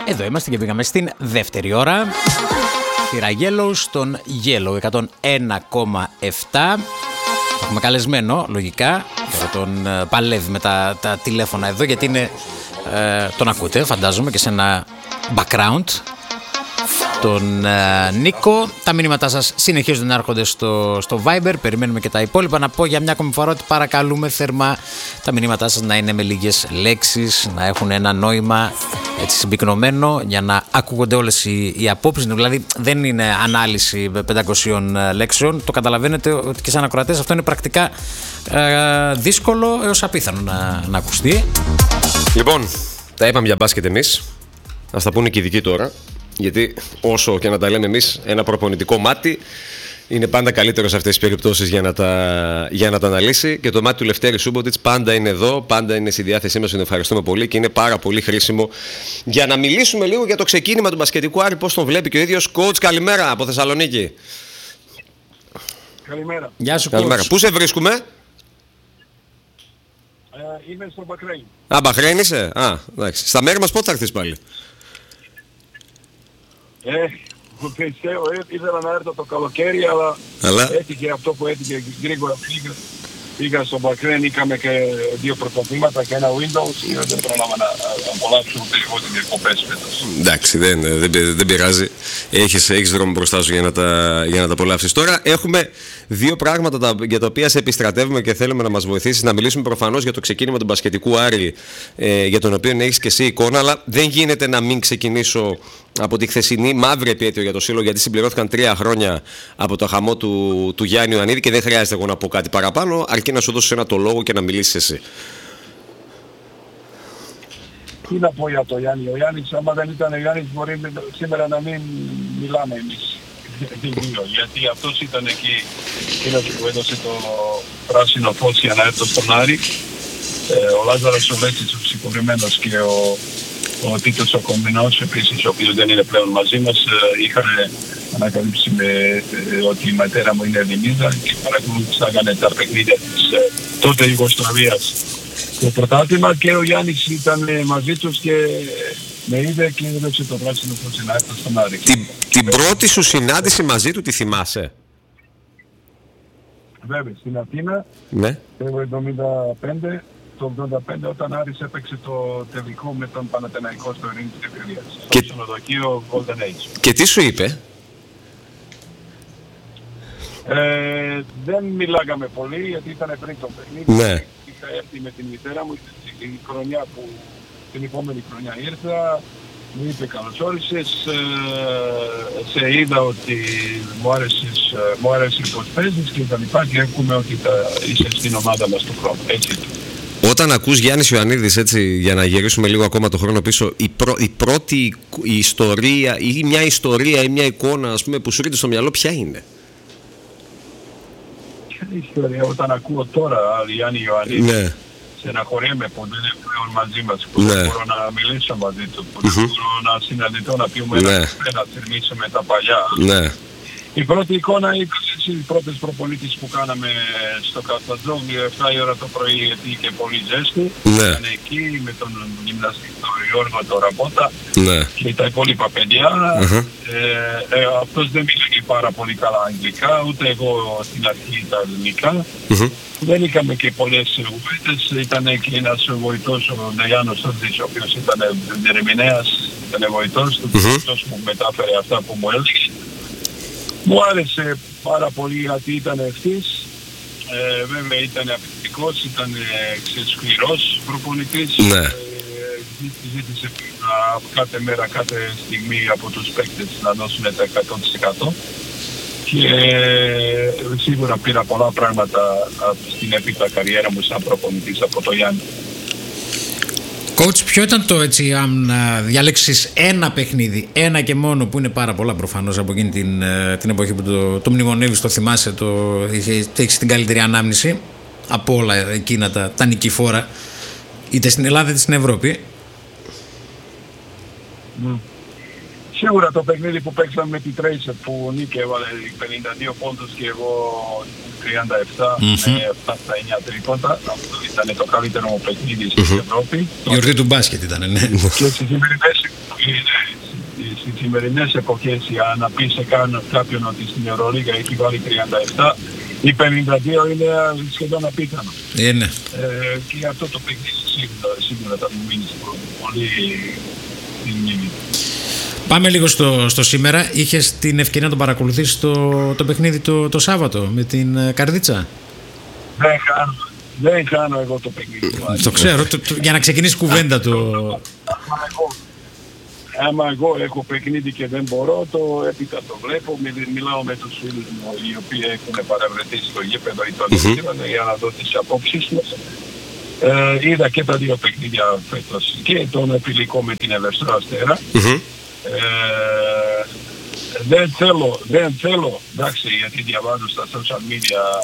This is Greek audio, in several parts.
Εδώ είμαστε και πήγαμε στην δεύτερη ώρα. Θύρα Yellow στον Yellow 101,7. Έχουμε καλεσμένο, λογικά. Τώρα τον παλεύει με τα τηλέφωνα εδώ, γιατί είναι, τον ακούτε, φαντάζομαι, και σε ένα background. Τον Νίκο. Τα μηνύματά σας συνεχίζουν να έρχονται στο Viber. Περιμένουμε και τα υπόλοιπα. Να πω για μια ακόμη φορά ότι παρακαλούμε θερμά τα μηνύματά σας να είναι με λίγες λέξεις, να έχουν ένα νόημα έτσι συμπυκνωμένο, για να ακούγονται όλες οι απόψεις. Δηλαδή δεν είναι ανάλυση 500 λέξεων. Το καταλαβαίνετε ότι και σαν ακροατές αυτό είναι πρακτικά δύσκολο έως απίθανο να ακουστεί. Λοιπόν, τα είπαμε για μπάσκετ εμείς. Ας τα πούνε και οι ειδικοί τώρα. Γιατί όσο και να τα λέμε εμείς, ένα προπονητικό μάτι είναι πάντα καλύτερο σε αυτές τις περιπτώσεις για να τα αναλύσει. Και το μάτι του Λευτέρη Σούμποτιτς πάντα είναι εδώ, πάντα είναι στη διάθεσή μας. Τον ευχαριστούμε πολύ και είναι πάρα πολύ χρήσιμο για να μιλήσουμε λίγο για το ξεκίνημα του μπασκετικού Άρη, πώς τον βλέπει και ο ίδιος. Coach, καλημέρα από Θεσσαλονίκη. Καλημέρα. Γεια σου, καλημέρα. coach. Πού σε βρίσκουμε? Είμαι στο Μπαχρέιν. Α, Μπαχρέιν είσαι? Α, εντάξει. Στα μέρη μας πότε θα έρθεις πάλι? Πιστεύω, ήθελα να έρθω το καλοκαίρι, αλλά έτυχε αυτό που έτυχε γρήγορα. Πήγα στο Μπαχρέιν, είχαμε και 2 πρωταθλήματα και ένα Windows και δεν πρόλαβα να απολαύσω ούτε εγώ τις διακοπές φέτος. Εντάξει, δεν πειράζει. Έχεις δρόμο μπροστά σου για να τα απολαύσεις. Τώρα έχουμε 2 πράγματα για τα οποία σε επιστρατεύουμε και θέλουμε να μας βοηθήσεις να μιλήσουμε προφανώς για το ξεκίνημα του μπασκετικού Άρη, για τον οποίο έχεις και εσύ εικόνα, αλλά δεν γίνεται να μην ξεκινήσω από τη χθεσινή μαύρη επέτειο για το Σύλλογο, γιατί συμπληρώθηκαν 3 χρόνια από το χαμό του Γιάννη Ιωαννίδη και δεν χρειάζεται εγώ να πω κάτι παραπάνω, αρκεί να σου δώσω ένα το λόγο και να μιλήσεις εσύ. Τι να πω για το Γιάννη? Ο Γιάννης, άμα δεν ήταν ο Γιάννης, μπορεί σήμερα να μην μιλάμε εμείς. Γιατί αυτός ήταν εκεί, εκείνος που έδωσε το πράσινο φως για να έρθω στον Άρη. Ο Λάζαρος ο Λέτσης, ο συγχωρημένος, και ο Τίτος ο Κομινός, επίσης, ο οποίος δεν είναι πλέον μαζί μας, είχαν ανακαλύψει ότι η μητέρα μου είναι Ελληνίδα και παρακολουθήσαν τα παιχνίδια της τότε Ιουγκοσλαβίας. Το πρωτάθλημα και ο Γιάννης ήταν μαζί τους και με είδε και έδωσε το πράσινο φως να έρθω στον Άρη. Την πρώτη σου συνάντηση μαζί του τη θυμάσαι? Βέβαια, στην Αθήνα, ναι. Το 1975, το 1985, όταν Άρης έπαιξε το τελικό με τον Παναθηναϊκό στο Ειρήνη της Ευκαιρίας. Στο ξενοδοχείο Golden Age. Και τι σου είπε? Δεν μιλάγαμε πολύ γιατί ήταν πριν το παιχνίδι. Ναι. Είχα έρθει με την μητέρα μου την επόμενη χρονιά ήρθα. Μου είπε καλώς όρισες, σε είδα ότι μου άρεσε πως παίζεις και τα λοιπά και έχουμε ότι είσαι στην ομάδα μας του χρόνου. Έτσι. Όταν ακούς Γιάννης Ιωαννίδης, έτσι, για να γυρίσουμε λίγο ακόμα το χρόνο πίσω, η πρώτη ιστορία ή μια ιστορία ή μια εικόνα, ας πούμε, που σου έρχεται στο μυαλό, ποια είναι? Ποια είναι η ιστορία? Όταν ακούω τώρα Γιάννη Ιωαννίδη, ναι. Στεναχωριέμαι που δεν είναι πλέον μαζί μας, που δεν μπορώ να μιλήσω μαζί του, που δεν μπορώ να συναντηθώ, να πιούμε ένα καφέ, να θερμίσουμε τα παλιά. Ναι. Η πρώτη εικόνα ήταν οι πρώτες προπονήσεις που κάναμε στο Καστατζόγλι 7 η ώρα το πρωί, γιατί είχε πολύ ζέστη. Ναι. Ήταν εκεί με τον γυμναστή τον Γιώργο τον Ραμπότα, ναι. Και τα υπόλοιπα παιδιά. Αυτός δεν μιλάει πάρα πολύ καλά αγγλικά, ούτε εγώ στην αρχή τα ελληνικά. Δεν είχαμε και πολλές κουβέντες, ήταν και ένας βοητός, ο Ντεγιάνος Σόντζης, ο οποίος ήταν διερμηνέας, ήταν βοητός του, αυτός που μετάφερε αυτά που μου έλεγε. Μου άρεσε πάρα πολύ γιατί ήταν ευθύς, βέβαια ήταν απαιτητικός, ήταν σκληρός προπονητής, ζήτησε κάθε μέρα, κάθε στιγμή από τους παίκτες να δώσουν τα 100% και σίγουρα πήρα πολλά πράγματα στην έπειτα καριέρα μου σαν προπονητής από το Γιάννη. Coach, ποιο ήταν το, έτσι, αν διαλέξεις ένα παιχνίδι, ένα και μόνο, που είναι πάρα πολλά προφανώς από εκείνη την εποχή που το μνημονεύεις, το θυμάσαι, έχεις την καλύτερη ανάμνηση από όλα εκείνα τα νικηφόρα, είτε στην Ελλάδα είτε στην Ευρώπη? Σίγουρα το παιχνίδι που παίξαμε με τη Tracer που νίκη έβαλε 52 πόντους και εγώ 37 με 7 στα 9 τρίποντα. Αυτό ήταν το καλύτερο μου παιχνίδι στην Ευρώπη. Η γιορτή του μπάσκετ ήταν, ναι. Και στις σημερινές εποχές, να πει σε κάποιον ότι στην Ευρωλίγα έχει βάλει 37, η 52 είναι σχεδόν απίθανο. Ναι. Και αυτό το παιχνίδι σίγουρα θα μου μείνει πολύ στην μνήμη. Πάμε λίγο στο σήμερα. Είχες την ευκαιρία να το παρακολουθήσεις το παιχνίδι το Σάββατο με την Καρδίτσα? Δεν χάνω εγώ το παιχνίδι. Το ξέρω, για να ξεκινήσει κουβέντα Άμα εγώ έχω παιχνίδι και δεν μπορώ, το έπειτα το βλέπω, μιλάω με τους φίλους μου οι οποίοι έχουν παρευρεθεί στο γήπεδο ή τον είδανε για να δω τις απόψεις μου. Είδα και τα δύο παιχνίδια φέτος και τον επιλικό με την Ελευθερία Αστέρα. Δεν θέλω, εντάξει, γιατί διαβάζω στα social media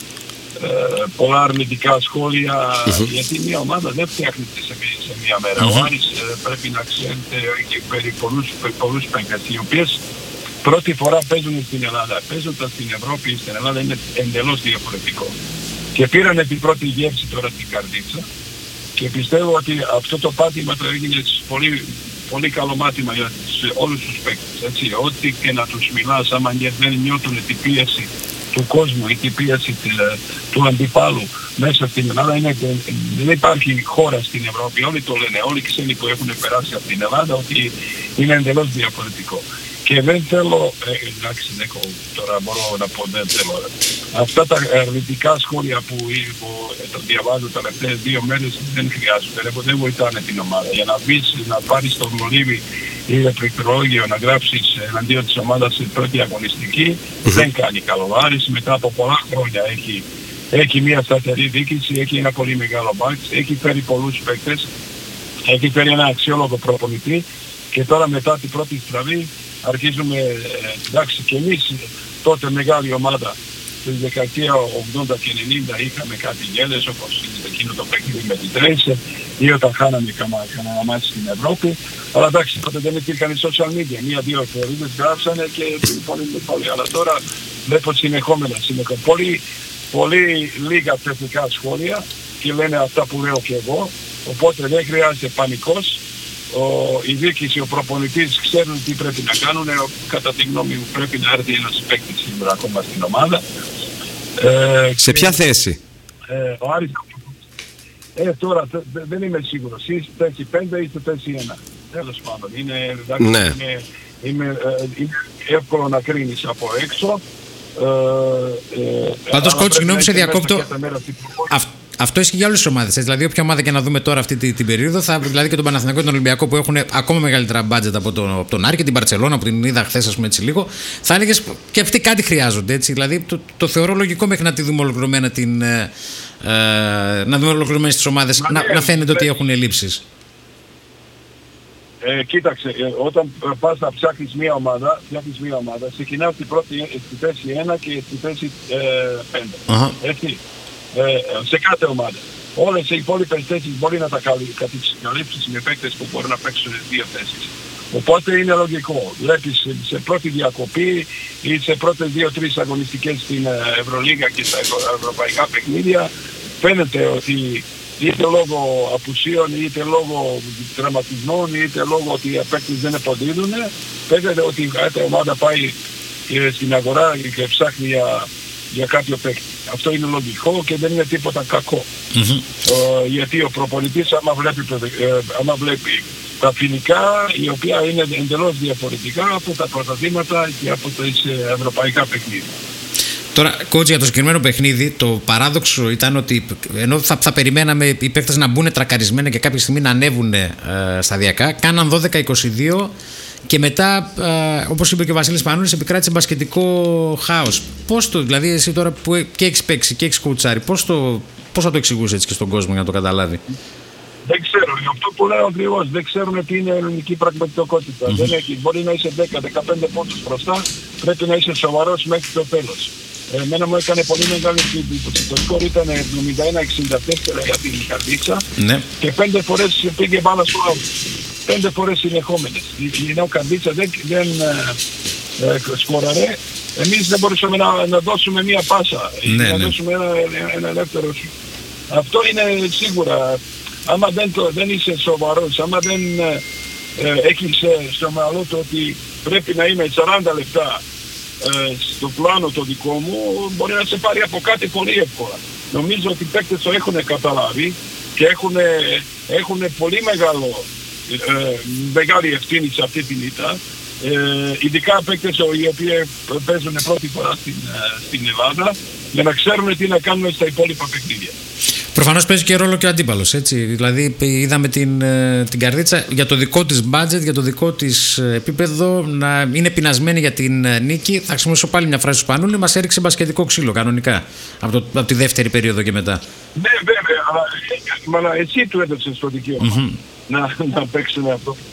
πολλά αρνητικά σχόλια, γιατί μια ομάδα δεν φτιάχνεται σε μια μέρα. Ο Άρης πρέπει να ξέρετε και περί πολλούς παίκτες, οι οποίες πρώτη φορά παίζουν στην Ελλάδα. Παίζοντας στην Ευρώπη ή στην Ελλάδα είναι εντελώς διαφορετικό. Και πήρανε την πρώτη γεύση τώρα στην Καρδίτσα και πιστεύω ότι αυτό το πάτημα το έγινε πολύ καλό μάθημα για όλους τους παίκτες. Έτσι, ό,τι και να τους μιλάς, άμα δεν νιώθουν την πίεση του κόσμου ή την πίεση του αντιπάλου μέσα στην Ελλάδα, δεν υπάρχει χώρα στην Ευρώπη. Όλοι το λένε, όλοι οι ξένοι που έχουν περάσει από την Ελλάδα, ότι είναι εντελώς διαφορετικό. Και δεν θέλω, εντάξει, τώρα μπορώ να πω, δεν θέλω. Αυτά τα αρνητικά σχόλια που το διαβάζω τα τελευταίες 2 μέρες δεν χρειάζονται, δεν βοηθάνε την ομάδα. Για να μπεις, να πάρεις το μολύβι ή το πληκτρολόγιο να γράψεις εναντίον της ομάδας στην πρώτη αγωνιστική, δεν κάνει καλό. Ο Άρης μετά από πολλά χρόνια έχει μια σταθερή διοίκηση, έχει ένα πολύ μεγάλο μπάτς, έχει φέρει πολλούς παίκτες, έχει φέρει ένα αξιόλογο προπονητή και τώρα μετά την πρώτη στραβή αρχίζουμε, εντάξει, και εμείς τότε μεγάλη ομάδα στη δεκαετία 80 και 90 είχαμε κάτι γέλες όπως εκείνο το παιχνίδι με την Tracer ή όταν χάναμε κανένα μάτι στην Ευρώπη, αλλά εντάξει, τότε δεν υπήρχαν οι social media, 1-2 εφημερίδες γράψανε και πολύ, αλλά τώρα βλέπω συνεχόμενα, πολύ λίγα τεχνικά σχόλια και λένε αυτά που λέω και εγώ, οπότε δεν χρειάζεται πανικός. Η διοίκηση, ο προπονητής ξέρουν τι πρέπει να κάνουν. Κατά τη γνώμη μου πρέπει να έρθει ένας παίκτης σήμερα ακόμα στην ομάδα. Σε ποια θέση? Ο Άρης τώρα δεν είμαι σίγουρος. Ή στη θέση 5 ή στη θέση 1. Τέλος πάντων. Είναι εύκολο να κρίνεις από έξω. Πάντως, coach, συγγνώμη σε διακόπτω. Αυτό ισχύει για όλες τις ομάδες. Δηλαδή, όποια ομάδα και να δούμε τώρα αυτή την περίοδο, δηλαδή και τον Παναθηναϊκό και τον Ολυμπιακό που έχουν ακόμα μεγαλύτερα μπάτζετ από τον Άρη και την Μπαρτσελόνα που την είδα χθες, ας πούμε, έτσι λίγο, θα έλεγες και αυτοί κάτι χρειάζονται. Έτσι. Δηλαδή, το θεωρώ λογικό μέχρι να τη δούμε ολοκληρωμένα να δούμε ολοκληρωμένες τις ομάδες, να φαίνεται ότι έχουν ελλείψεις. Κοίταξε, όταν πας να φτιάχνεις μια ομάδα, ξεκινάω στη θέση 1 και στη θέση 5. Έτσι. Σε κάθε ομάδα. Όλες οι υπόλοιπες θέσεις μπορεί να τα καλύψεις με παίκτες που μπορούν να παίξουν 2 θέσεις. Οπότε είναι λογικό. Βλέπεις σε πρώτη διακοπή ή σε πρώτες 2-3 αγωνιστικές στην Ευρωλίγα και στα ευρωπαϊκά παιχνίδια φαίνεται ότι είτε λόγω απουσίων, είτε λόγω τραυματισμών, είτε λόγω ότι οι παίκτες δεν εποδίδουν, φαίνεται ότι η ομάδα πάει στην αγορά και ψάχνει για κάποιο παίκτη. Αυτό είναι λογικό και δεν είναι τίποτα κακό. Γιατί ο προπονητής άμα βλέπει τα φιλικά, οι οποία είναι εντελώς διαφορετικά από τα πρωταθλήματα και από τα ευρωπαϊκά παιχνίδια. Τώρα, coach, για το συγκεκριμένο παιχνίδι, το παράδοξο ήταν ότι ενώ θα περιμέναμε οι παίκτες να μπουν τρακαρισμένα και κάποια στιγμή να ανέβουν σταδιακά, κάναν 12-22 και μετά, όπως είπε και ο Βασίλης Πανούλης, επικράτησε μπασκετικό χάος. Πώς δηλαδή εσύ τώρα που και έχεις παίξει και έχεις κουτσάρει, πώς θα το εξηγούσεις έτσι και στον κόσμο για να το καταλάβει? Δεν ξέρω, αυτό που λέω ακριβώς, δεν ξέρουν τι είναι ελληνική πραγματικότητα. Δεν έχει, μπορεί να είσαι 10-15 πόντους μπροστά, πρέπει να είσαι σοβαρός μέχρι το τέλος. Εμένα μου έκανε πολύ μεγάλη εντύπωση. Το σκορ ήταν 71-64 για την Καρδίτσα, Ναι. και 5 φορές πήγε μπάλα στο out. 5 φορές συνεχόμενες. Η Νέο Καρδίτσα δεν σκόραρε. Εμείς δεν μπορούσαμε να δώσουμε μία πάσα, Ναι, να ναι. δώσουμε ένα ελεύθερο σου. Αυτό είναι σίγουρα. Άμα δεν είσαι σοβαρός, άμα δεν έχεις στο μυαλό του ότι πρέπει να είμαι 40 λεπτά στο πλάνο το δικό μου, μπορεί να σε πάρει από κάτι πολύ εύκολα. Νομίζω ότι οι παίκτες το έχουν καταλάβει και έχουν πολύ μεγάλη ευθύνη σε αυτή την ήττα. Ειδικά παίκτες οι οποίοι παίζουν πρώτη φορά στην Ελλάδα, για να ξέρουμε τι να κάνουμε στα υπόλοιπα παιχνίδια. Προφανώς παίζει και ρόλο και ο αντίπαλος, έτσι. Δηλαδή, είδαμε την Καρδίτσα για το δικό της budget, για το δικό της επίπεδο να είναι πεινασμένη για την νίκη. Θα χρησιμοποιήσω πάλι μια φράση του Σπανούλη, μας έριξε μπασκετικό ξύλο κανονικά από τη δεύτερη περίοδο και μετά. Ναι, βέβαια, αλλά εσύ του έδωσες το δικαίωμα να παίξουμε αυτό.